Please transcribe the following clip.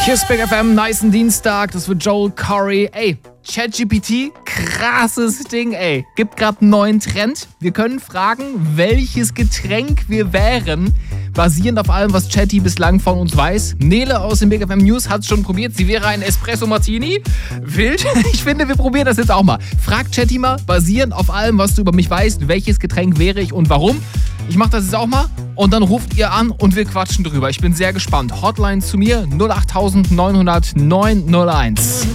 Hier ist Big FM, nice Dienstag, das wird Joel Corey. Ey, ChatGPT, krasses Ding, ey. Gibt gerade einen neuen Trend. Wir können fragen, welches Getränk wir wären, basierend auf allem, was Chatty bislang von uns weiß. Nele aus den Big FM News hat es schon probiert. Sie wäre ein Espresso Martini. Wild. Ich finde, wir probieren das jetzt auch mal. Frag Chatty mal, basierend auf allem, was du über mich weißt, welches Getränk wäre ich und warum. Ich mache das jetzt auch mal und dann ruft ihr an und wir quatschen drüber. Ich bin sehr gespannt. Hotline zu mir 08900 901.